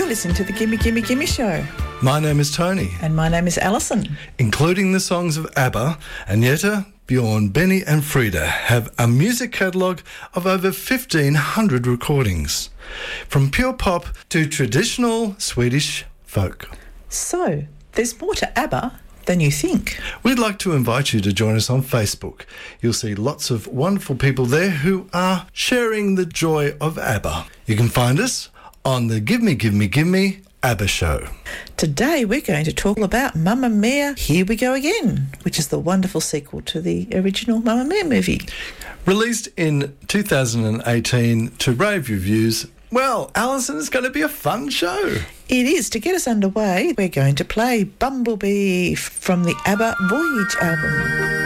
You're listening to the Gimme Gimme Gimme Show. My name is Tony. And my name is Alison. Including the songs of ABBA, Agneta, Bjorn, Benny and Frida have a music catalogue of over 1,500 recordings, from pure pop to traditional Swedish folk. So, there's more to ABBA than you think. We'd like to invite you to join us on Facebook. You'll see lots of wonderful people there who are sharing the joy of ABBA. You can find us on the Give Me, Give Me, Give Me ABBA show. Today we're going to talk about Mamma Mia, Here We Go Again, which is the wonderful sequel to the original Mamma Mia movie. Released in 2018 to rave reviews. Well, Alison, it's going to be a fun show. It is. To get us underway, we're going to play Bumblebee from the ABBA Voyage album.